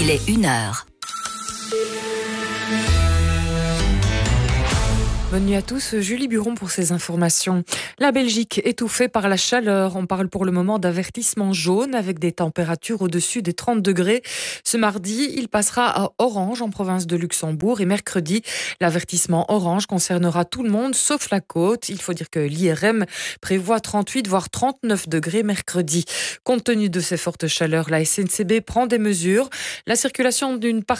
Il est 1h. Bonne nuit à tous, Julie Buron pour ces informations. La Belgique étouffée par la chaleur. On parle pour le moment d'avertissement jaune avec des températures au-dessus des 30 degrés. Ce mardi, il passera à orange en province de Luxembourg et mercredi, l'avertissement orange concernera tout le monde sauf la côte. Il faut dire que l'IRM prévoit 38 voire 39 degrés mercredi. Compte tenu de ces fortes chaleurs, la SNCB prend des mesures. La circulation d'une partie